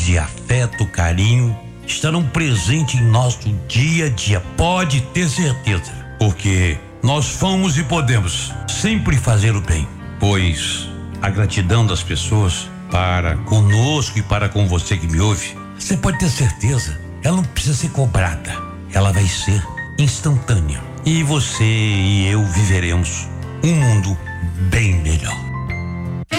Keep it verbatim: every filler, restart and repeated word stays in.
de afeto, carinho estarão presentes em nosso dia a dia. Pode ter certeza, porque nós fomos e podemos sempre fazer o bem, pois a gratidão das pessoas para conosco e para com você que me ouve, você pode ter certeza, ela não precisa ser cobrada, ela vai ser instantânea. E você e eu viveremos um mundo bem melhor.